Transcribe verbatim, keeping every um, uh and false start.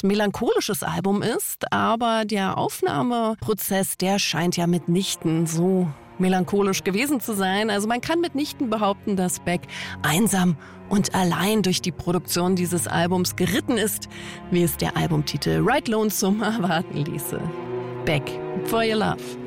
durchaus melancholisches Album ist, aber der Aufnahmeprozess, der scheint ja mitnichten so melancholisch gewesen zu sein. Also man kann mitnichten behaupten, dass Beck einsam und allein durch die Produktion dieses Albums geritten ist, wie es der Albumtitel Ride Lonesome erwarten ließe. Beck, For Your Love.